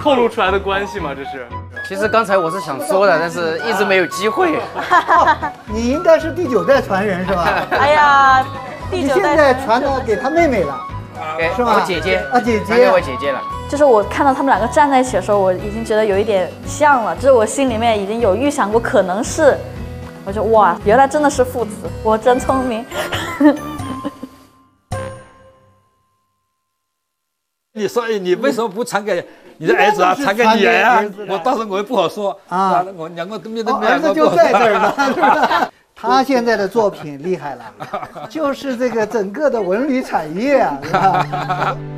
透露出来的关系吗？这是？ 其实刚才我是想说的，但是一直没有机会。 你应该是第9代传人是吧？ 哎呀，第9代你现在传到给他妹妹了，是吧？ 我姐姐啊，姐传给姐， 我姐姐了。 就是我看到他们两个站在一起的时候，我已经觉得有一点像了，就是我心里面已经有预想过可能是，我就哇，原来真的是父子，我真聪明。 你说你为什么不传给你的儿子啊？传给女儿啊？我当时我也不好说啊，我两个面对面， 儿子就在这儿呢，是吧？他现在的作品厉害了，就是这个整个的文旅产业啊，是吧？